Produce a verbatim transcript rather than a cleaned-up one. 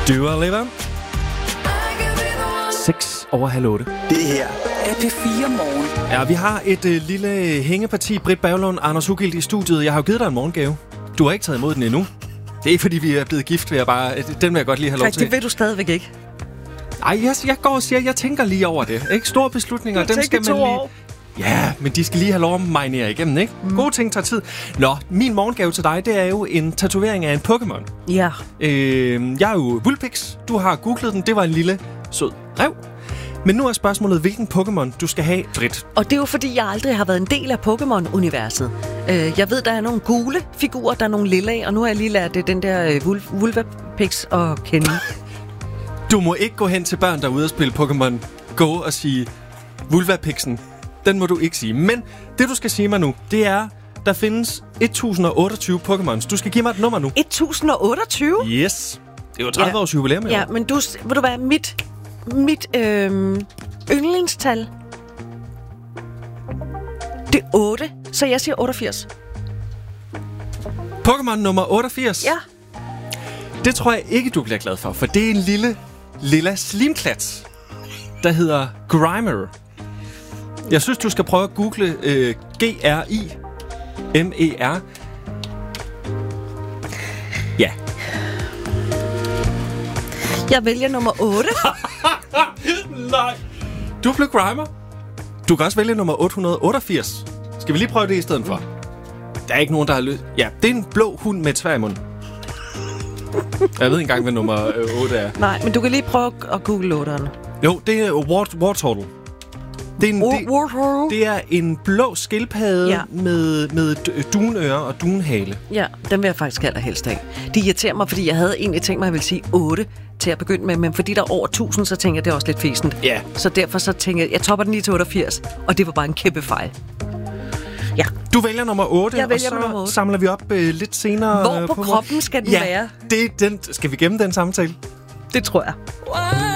Dua Lipa. seks over halv otte. Det her er P fire Morgen. Ja, vi har et øh, lille hængeparti. Britt Berglund, Anders Ugilt i studiet. Jeg har jo givet dig en morgengave. Du har ikke taget imod den endnu. Det er ikke, fordi vi er blevet gift, vil jeg bare... Den vil jeg godt lige have lov Faktisk, til. det ved du stadigvæk ikke. Ej, jeg, jeg går og siger, jeg tænker lige over det. Ikke store beslutninger, dem skal man to lige... år. Ja, men de skal lige have lov at marinere igennem, ikke? Mm. Gode ting tager tid. Nå, min morgengave til dig, det er jo en tatovering af en Pokémon. Ja. Øh, jeg er jo Vulpix. Du har googlet den. Det var en lille sød rev. Men nu er spørgsmålet, hvilken Pokémon du skal have, Britt. Og det er jo fordi, jeg aldrig har været en del af Pokémon-universet. Øh, jeg ved, der er nogle gule figurer, der er nogle lilla, og nu har jeg lige lært det, den der øh, Vul- Vulpix og Kenny. Du må ikke gå hen til børn, der er ude og spille Pokémon Go og sige Vulvapixen. Den må du ikke sige. Men det, du skal sige mig nu, det er, der findes et tusind og otteogtyve Pokémons. Du skal give mig et nummer nu. et tusind og otteogtyve? Yes. Det er jo tredive ja. års jubilæum. Ja, men du, vil du være mit, mit øh, yndlingstal? Det er otte, så jeg siger otteogfirs. Pokémon nummer otteogfirs? Ja. Det tror jeg ikke, du bliver glad for, for det er en lille, lilla slimklats, der hedder Grimer. Jeg synes, du skal prøve at google øh, G R I M E R. Ja. Jeg vælger nummer otte. Nej. Du blev Grimer. Du kan også vælge nummer otte hundrede otteogfirs. Skal vi lige prøve det i stedet for? Der er ikke nogen, der har lyst. Ja, det er en blå hund med et svær i munden. Jeg ved ikke engang, hvad nummer otte er. Nej, men du kan lige prøve at google otteren. Jo, det er Wart- Wartortle. Det er, en, det, det er en blå skildpadde ja. med, med dunører og dunhale. Ja, den vil jeg faktisk allerhelst have. Det irriterer mig, fordi jeg havde egentlig tænkt mig, at jeg ville sige otte til at begynde med, men fordi der er over tusind, så tænker jeg, det er også lidt fæsent. Ja. Så derfor så tænker jeg, jeg topper den lige til otteogfirs, og det var bare en kæmpe fejl. Ja. Du vælger nummer otte, jeg vælger og så nummer otte. Samler vi op øh, lidt senere. Hvor på, på kroppen skal den ja, være? Det, den, skal vi gemme den samtale? Det tror jeg.